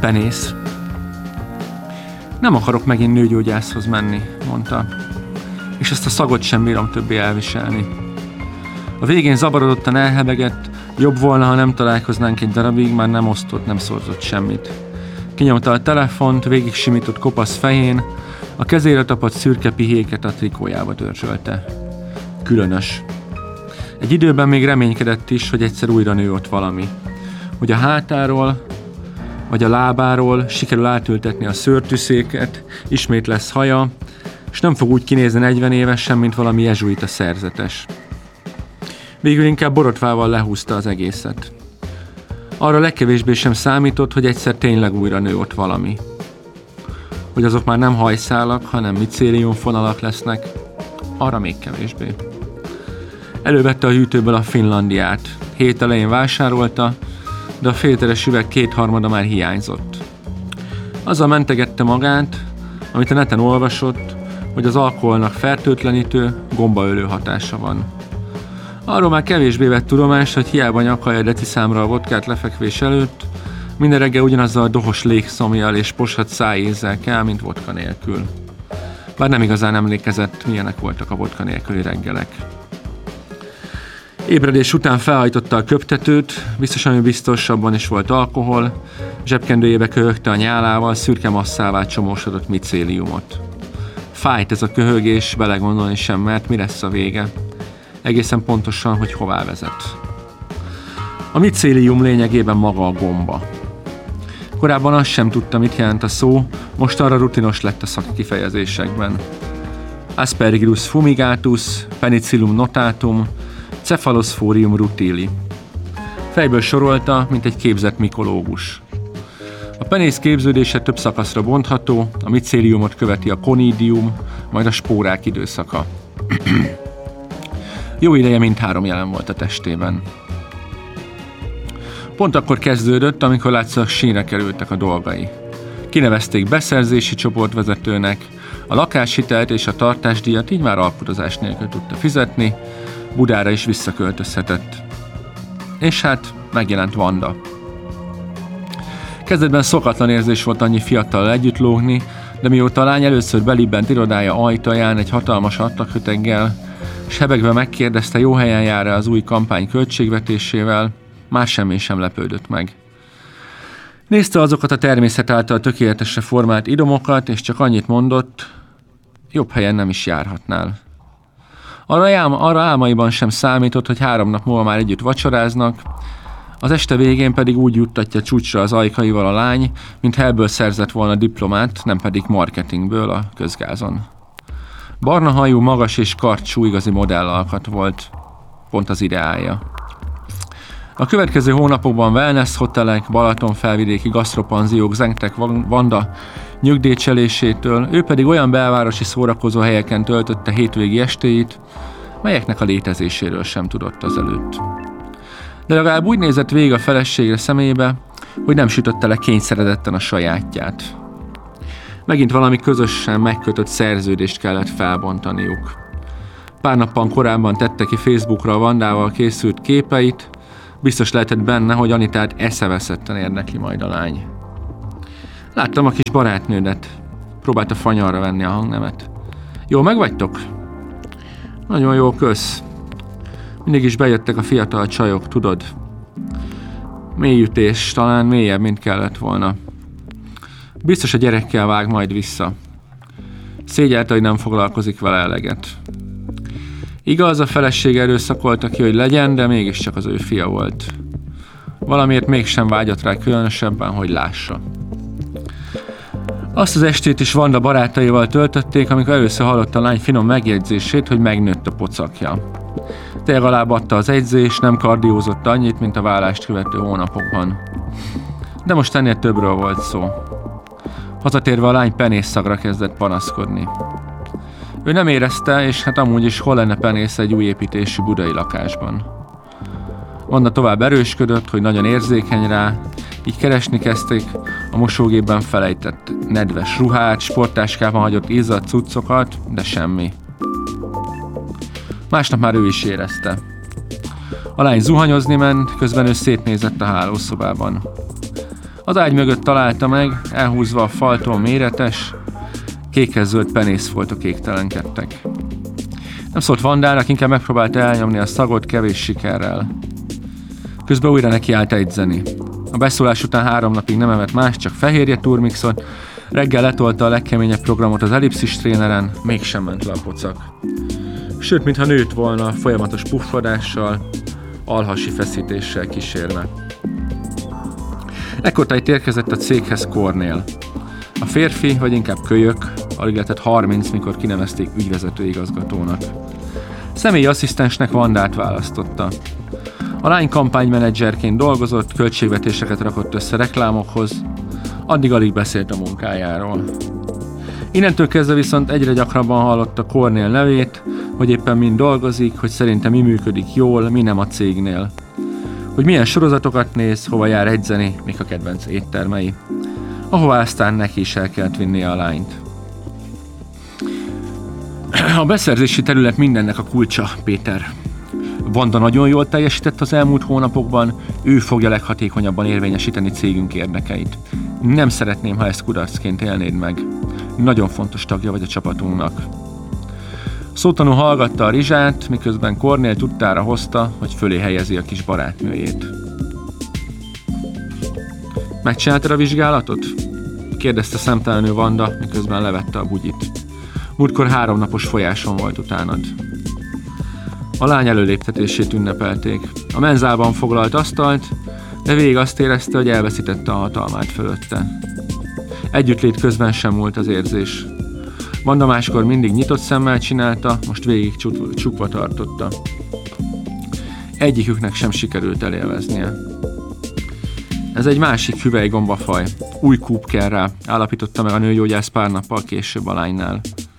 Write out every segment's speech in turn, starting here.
Penész. Nem akarok megint nőgyógyászhoz menni, mondta. És ezt a szagot sem bírom többé elviselni. A végén zavarodottan elhebegett, jobb volna, ha nem találkoznánk egy darabig, már nem osztott, nem szorzott semmit. Kinyomta a telefont, végig simított kopasz fején, a kezére tapadt szürke pihéket a trikójába dörzsölte. Különös. Egy időben még reménykedett is, hogy egyszer újra nő ott valami. Hogy a hátáról, vagy a lábáról sikerül átültetni a szőrtűszéket, ismét lesz haja, és nem fog úgy kinézni 40 évesen, mint valami jezsuita szerzetes. Végül inkább borotvával lehúzta az egészet. Arra legkevésbé sem számított, hogy egyszer tényleg újra nő ott valami. Hogy azok már nem hajszálak, hanem micéliumfonalak lesznek, arra még kevésbé. Elővette a hűtőből a Finlandiát. Hét elején vásárolta, de a félteres üveg 2/3 már hiányzott. Azzal mentegette magát, amit a neten olvasott, hogy az alkoholnak fertőtlenítő, gombaölő hatása van. Arról már kevésbé vett tudomást, hogy hiába nyakalja deciszámra a vodkát lefekvés előtt, minden reggel ugyanazzal a dohos légszomjjal és poshat szájézzel kell, mint vodka nélkül. Bár nem igazán emlékezett, milyenek voltak a vodka nélküli reggelek. Ébredés után felhajtotta a köptetőt, ami biztosabban is volt alkohol, zsebkendőjébe köhögte a nyálával szürke masszává csomósodott micéliumot. Fájt ez a köhögés, belegondolni sem mert, mi lesz a vége. Egészen pontosan, hogy hová vezet. A micélium lényegében maga a gomba. Korábban azt sem tudta, mit jelent a szó, most arra rutinos lett a szakkifejezésekben. Aspergillus fumigatus, Penicillum notatum, Cephalosporium rutili. Fejből sorolta, mint egy képzett mikológus. A penész képződése több szakaszra bontható, a micéliumot követi a conidium, majd a spórák időszaka. Jó ideje mindhárom jelen volt a testében. Pont akkor kezdődött, amikor látszólag sínre kerültek a dolgai. Kinevezték beszerzési csoportvezetőnek, a lakáshitelt és a tartásdíjat így már alkudozás nélkül tudta fizetni, Budára is visszaköltözhetett. És hát megjelent Vanda. Kezdetben szokatlan érzés volt annyi fiatallal együtt lógni, de mióta a lány először belibbent irodája ajtaján egy hatalmas attaköteggel, s hebegve megkérdezte, jó helyen jár-e az új kampány költségvetésével, már semmi sem lepődött meg. Nézte azokat a természet által tökéletesre formált idomokat, és csak annyit mondott, jobb helyen nem is járhatnál. Arra álmaiban sem számított, hogy 3 nap múlva már együtt vacsoráznak, az este végén pedig úgy juttatja csúcsra az ajkaival a lány, mint helyből szerzett volna diplomát, nem pedig marketingből a közgázon. Barna hajú, magas és karcsú igazi modellalkat volt, pont az ideálja. A következő hónapokban wellness hotelek, Balatonfelvidéki gasztropanziók zengtek Vanda nyugdíjcselésétől, ő pedig olyan belvárosi szórakozó helyeken töltötte hétvégi estéit, melyeknek a létezéséről sem tudott azelőtt. De legalább úgy nézett végig a feleségre szemébe, hogy nem sütötte le kényszeredetten a sajátját. Megint valami közösen megkötött szerződést kellett felbontaniuk. Pár nappal korábban tette ki Facebookra a Vandával készült képeit, biztos lehetett benne, hogy Anitát eszeveszetten érdekli majd a lány. Láttam a kis barátnődet. Próbálta fanyalra venni a hangnemet. Jól megvagytok? Nagyon jó, kösz. Mindig is bejöttek a fiatal csajok, tudod? Mélyütés, talán mélyebb, mint kellett volna. Biztos a gyerekkel vág majd vissza. Szégyelte, hogy nem foglalkozik vele eleget. Igaz, a feleség erőszakolta ki, hogy legyen, de mégiscsak az ő fia volt. Valamiért mégsem vágyott rá különösebben, hogy lássa. Azt az estét is Vanda barátaival töltötték, amikor először hallott a lány finom megjegyzését, hogy megnőtt a pocakja. Tényleg alább adta az edzés, nem kardiózott annyit, mint a vállást követő hónapokban. De most ennél többről volt szó. Hazatérve a lány penésszagra kezdett panaszkodni. Ő nem érezte, és hát amúgy is hol lenne penész egy új építésű budai lakásban. Vanda tovább erősködött, hogy nagyon érzékeny rá, így keresni kezdték a mosógépben felejtett nedves ruhát, sportáskában hagyott izzadt cuccokat, de semmi. Másnap már ő is érezte. A lány zuhanyozni ment, közben ő szétnézett a hálószobában. Az ágy mögött találta meg, elhúzva a faltól méretes, kékes-zöld penészfoltok égtelenkedtek. Nem szólt Vandának, inkább megpróbálta elnyomni a szagot kevés sikerrel. Közben újra nekiállt edzeni. A beszólás után 3 napig nem evett más, csak fehérje turmixot, reggel letolta a legkeményebb programot az ellipszis tréneren, mégsem ment le a pocak. Sőt, mintha nőtt volna folyamatos puffadással, alhasi feszítéssel kísérve. Ekkortájt érkezett a céghez Kornél. A férfi, vagy inkább kölyök, alig lehetett 30, mikor kinevezték ügyvezető igazgatónak. Személyi asszisztensnek Vandát választotta. A lány kampánymenedzserként dolgozott, költségvetéseket rakott össze reklámokhoz, addig alig beszélt a munkájáról. Innentől kezdve viszont egyre gyakrabban hallotta Kornél nevét, hogy éppen mind dolgozik, hogy szerinte mi működik jól, mi nem a cégnél. Hogy milyen sorozatokat néz, hova jár edzeni, mik a kedvenc éttermei. Ahová aztán neki is el kellett vinnie a lányt. A beszerzési terület mindennek a kulcsa, Péter. Vanda nagyon jól teljesített az elmúlt hónapokban, ő fogja leghatékonyabban érvényesíteni cégünk érdekeit. Nem szeretném, ha ezt kudarcként élnéd meg. Nagyon fontos tagja vagy a csapatunknak. Szótanul hallgatta a rizsát, miközben Kornél tudtára hozta, hogy fölé helyezi a kis barátnőjét. Megcsináltad a vizsgálatot? Kérdezte szemtelenül Vanda, miközben levette a bugyit. Múltkor 3 napos folyáson volt utánad. A lány előléptetését ünnepelték. A menzában foglalt asztalt, de végig azt érezte, hogy elveszítette a hatalmát fölötte. Együttlét közben sem múlt az érzés. Vanda máskor mindig nyitott szemmel csinálta, most végig csukva tartotta. Egyiküknek sem sikerült elélveznie. Ez egy másik hüvelygombafaj. Új kúp kell rá, állapította meg a nőgyógyász pár nappal később a lánynál.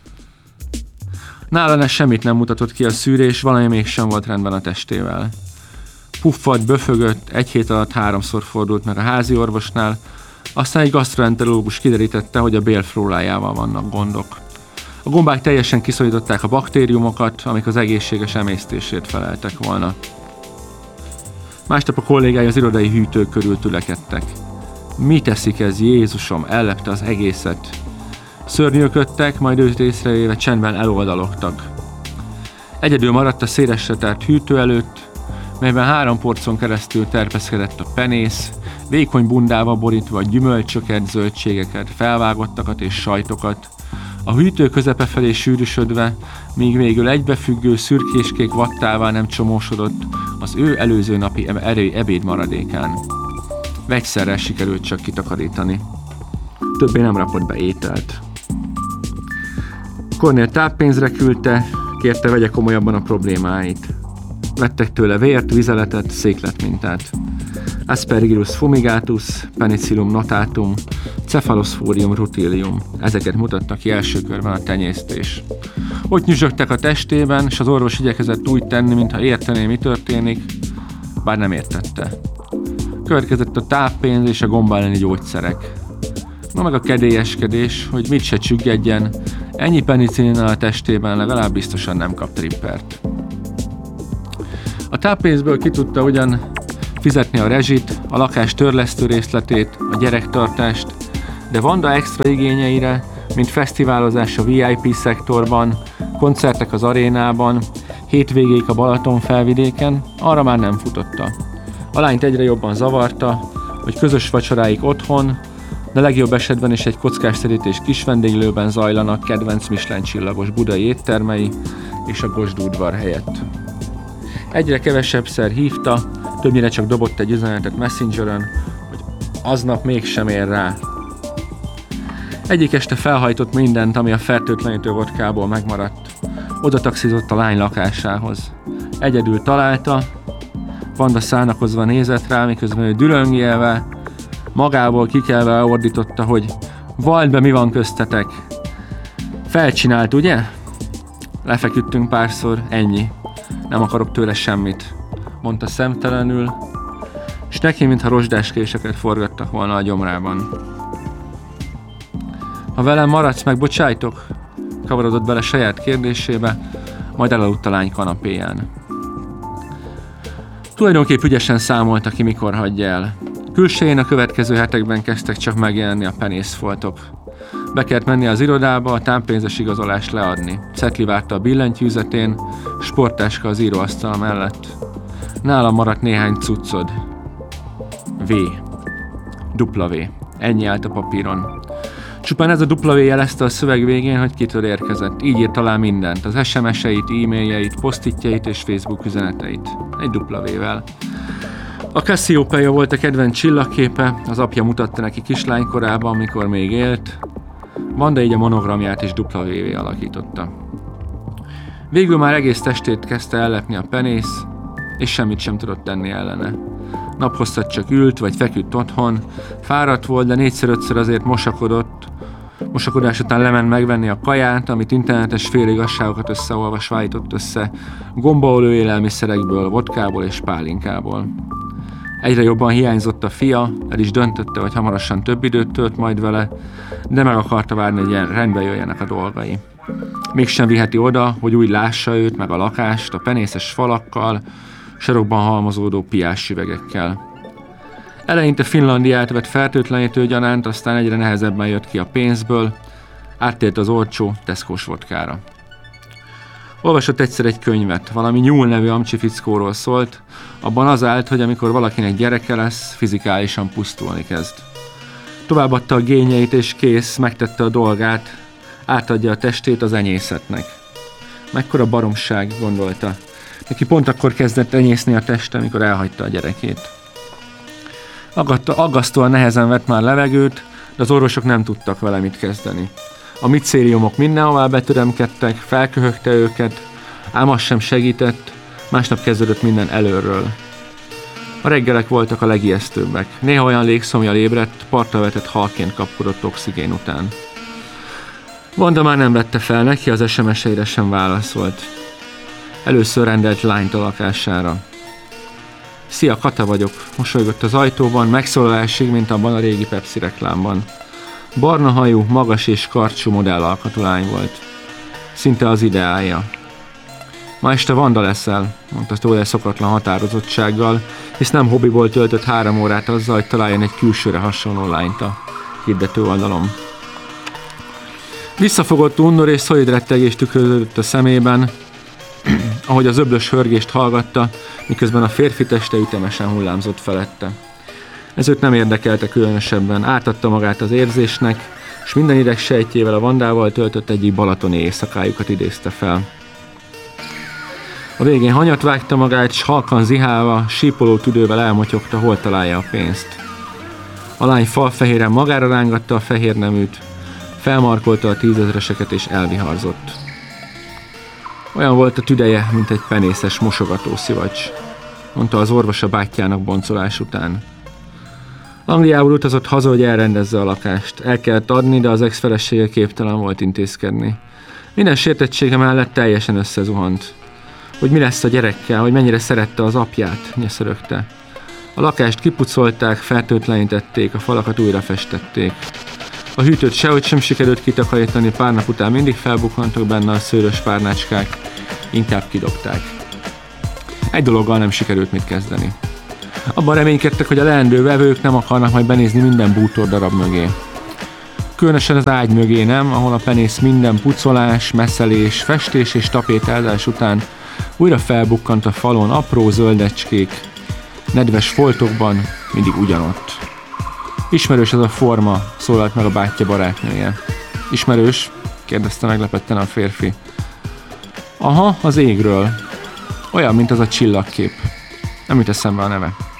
Nála semmit nem mutatott ki a szűrés, valami mégsem volt rendben a testével. Puffat, böfögött, 1 hét alatt 3-szor fordult meg a házi orvosnál, aztán egy gasztroenterológus kiderítette, hogy a bélflórájával vannak gondok. A gombák teljesen kiszorították a baktériumokat, amik az egészséges emésztésért feleltek volna. Másnap a kollégái az irodai hűtő körül tülekedtek. Mi teszik ez, Jézusom, ellepte az egészet. Szörnyűködtek, majd őt észrevéve csendben eloldalogtak. Egyedül maradt a szélesre tárt hűtő előtt, melyben 3 porcon keresztül terpeszkedett a penész, vékony bundába borítva a gyümölcsöket, zöldségeket, felvágottakat és sajtokat, a hűtő közepe felé sűrűsödve, míg végül egybefüggő szürkéskék vattává nem csomósodott az ő előző napi ebéd maradékán. Vegyszerrel sikerült csak kitakarítani. Többé nem rakott be ételt. Kornél táppénzre küldte, kérte, vegye komolyabban a problémáit. Vettek tőle vért, vizeletet, székletmintát. Aspergillus fumigatus, Penicillium notatum, Cephalosporium rutilium. Ezeket mutatta ki első körben a tenyésztés. Ott nyüzsögtek a testében, és az orvos igyekezett úgy tenni, mintha értené, mi történik, bár nem értette. Következett a táppénz és a gomba elleni gyógyszerek. Na meg a kedélyeskedés, hogy mit se csüggedjen, ennyi penicillinnal a testében legalább biztosan nem kap trippert. A táppénzből ki tudta ugyan fizetni a rezsit, a lakás törlesztő részletét, a gyerektartást, de Vanda extra igényeire, mint fesztiválozás a VIP szektorban, koncertek az arénában, hétvégék a Balaton felvidéken, arra már nem futotta. A lányt egyre jobban zavarta, hogy közös vacsoráik otthon, de legjobb esetben is egy kockásszerítés kis vendéglőben zajlanak kedvenc Michelin csillagos budai éttermei és a Gosd udvar helyett. Egyre kevesebbszer hívta, többnyire csak dobott egy üzenetet Messengeren, hogy aznap mégsem ér rá. Egyik este felhajtott mindent, ami a fertőtlenítő vodkából megmaradt. Oda taxizott a lány lakásához. Egyedül találta, Vanda szánakozva nézett rá, miközben ő dülöngélve, magából kikelve ordította, hogy valld be, mi van köztetek. Felcsinált, ugye? Lefeküdtünk párszor, ennyi. Nem akarok tőle semmit, mondta szemtelenül, és neki, mintha rozsdáskéseket forgattak volna a gyomrában. Ha velem maradsz, megbocsájtok? Kavarodott bele saját kérdésébe, majd elaludt a lány kanapéján. Tulajdonképp ügyesen számolta ki, mikor hagyja el. Külsején a következő hetekben kezdtek csak megjelenni a penészfoltok. Be kellett menni az irodába, a támpénzes igazolást leadni. Cetli várta a billentyűzetén, sporttáska az íróasztal mellett. Nálam maradt néhány cuccod. V. W. Ennyi állt a papíron. Csupán ez a W jelezte a szöveg végén, hogy kitől érkezett. Így írt alá mindent, az SMS-eit, e-mailjeit, posztitjeit és Facebook üzeneteit. Egy W-vel. A Cassiopeia volt a kedvenc csillagképe, az apja mutatta neki kislánykorában, amikor még élt. Vanda így a monogramját is W-vé alakította. Végül már egész testét kezdte ellepni a penész, és semmit sem tudott tenni ellene. Naphosszat csak ült, vagy feküdt otthon, fáradt volt, de 4-5-ször azért mosakodott. Mosakodás után lement megvenni a kaját, amit internetes féligazságokat összeolvasva állított össze, gombaolő élelmiszerekből, vodkából és pálinkából. Egyre jobban hiányzott a fia, el is döntötte, hogy hamarosan több időt tölt majd vele, de meg akarta várni, hogy rendbe jöjjenek a dolgai. Mégsem viheti oda, hogy úgy lássa őt, meg a lakást, a penészes falakkal, sarokban halmozódó piás üvegekkel. Eleinte Finlandiát vett fertőtlenítő gyanánt, aztán egyre nehezebben jött ki a pénzből, áttért az olcsó Tesco-s vodkára. Olvasott egyszer egy könyvet, valami Nyúl nevű amcsifickóról szólt, abban az állt, hogy amikor valakinek gyereke lesz, fizikálisan pusztulni kezd. Továbbadta a génjeit és kész, megtette a dolgát, átadja a testét az enyészetnek. Mekkora baromság, gondolta. Neki pont akkor kezdett enyészni a teste, amikor elhagyta a gyerekét. Aggasztóan nehezen vett már levegőt, de az orvosok nem tudtak vele mit kezdeni. A micéliumok mindenhová betöremkedtek, felköhögte őket, ám az sem segített, másnap kezdődött minden előről. A reggelek voltak a legijesztőbbek. Néha olyan légszomjal ébredt, partra vetett halként kapkodott oxigén után. Vanda már nem vette fel, neki az SMS-eire sem válaszolt. Először rendelt lányt a lakására. Szia, Kata vagyok, mosolygott az ajtóban, megszólalásig, mint abban a régi Pepsi reklámban. Barna hajú, magas és karcsú modellalkatú lány volt. Szinte az ideálja. Ma este Vanda leszel, mondta tőle szokatlan határozottsággal, hisz nem hobbiból töltött 3 órát azzal, hogy találjon egy külsőre hasonló lányt a hirdető oldalon. Visszafogott undor és szolid rettegés tükröződött a szemében, ahogy az öblös hörgést hallgatta, miközben a férfi teste ütemesen hullámzott felette. Ez őt nem érdekelte különösebben, átadta magát az érzésnek, és minden ideg sejtjével a Vandával töltött egyik balatoni éjszakájukat idézte fel. A végén hanyat vágta magát, s halkan zihálva, sípoló tüdővel elmotyogta, hol találja a pénzt. A lány falfehéren magára rángatta a fehér neműt, felmarkolta a 10 000-eseket és elviharzott. Olyan volt a tüdeje, mint egy penészes mosogató szivacs, mondta az orvos a bátyjának boncolás után. Angliából utazott haza, hogy elrendezze a lakást. El kellett adni, de az ex-felesége képtelen volt intézkedni. Minden sértettsége mellett teljesen összezuhant. Hogy mi lesz a gyerekkel, hogy mennyire szerette az apját, nyeszörögte. A lakást kipucolták, fertőtlenítették, a falakat újra festették. A hűtőt sehogy sem sikerült kitakarítani, pár nap után mindig felbukkantak benne a szőrös párnácskák, inkább kidobták. Egy dologgal nem sikerült mit kezdeni. Abban reménykedtek, hogy a leendő vevők nem akarnak majd benézni minden bútordarab mögé. Különösen az ágy mögé nem, ahol a penész minden pucolás, messzelés, festés és tapétázás után újra felbukkant a falon apró zöldecskék, nedves foltokban, mindig ugyanott. Ismerős ez a forma, szólalt meg a bátyja barátnője. Ismerős? Kérdezte meglepetten a férfi. Aha, az égről. Olyan, mint az a csillagkép. Nem jut eszembe a neve.